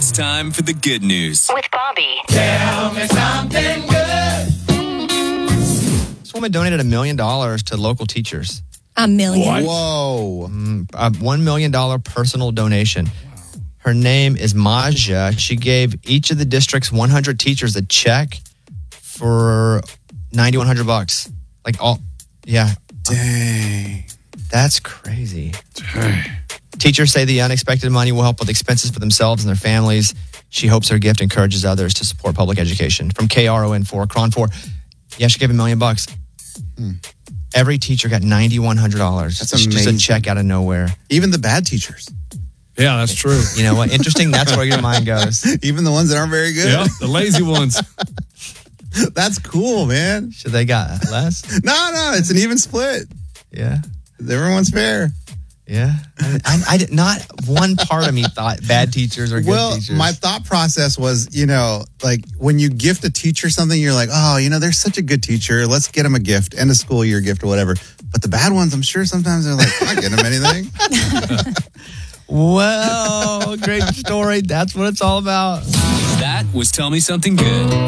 It's time for the good news. With Bobby. Tell me something good. This woman donated $1 million to local teachers. $1 million. Whoa. A $1 million personal donation. Her name is Maja. She gave each of the district's 100 teachers a check for $9,100. Like all, yeah. Dang. That's crazy. Teachers say the unexpected money will help with expenses for themselves and their families. She hopes her gift encourages others to support public education. From KRON4, Cron 4. Yeah, she gave $1 million. Every teacher got $9,100. That's It's just amazing. a check out of nowhere. Even the bad teachers. Yeah, that's true. You know what? Interesting. That's where your mind goes. Even the ones that aren't very good. Yeah, the lazy ones. That's cool, man. Should they got less? No, it's an even split. Yeah. Everyone's fair. Yeah. I did not one part of me thought bad teachers are good teachers. My thought process was, like when you gift a teacher something, you're like, oh, they're such a good teacher. Let's get them a gift, end of school year gift or whatever. But the bad ones, I'm sure sometimes they're like, I'm not getting them anything. Well, great story. That's what it's all about. That was Tell Me Something Good.